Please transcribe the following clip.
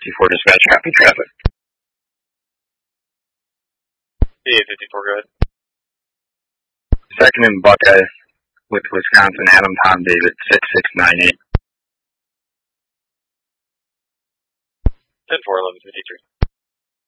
854 dispatch, copy traffic. D854, go ahead. Second and Buckeye with Wisconsin, Adam Tom David, 6698. 10-4, 1153.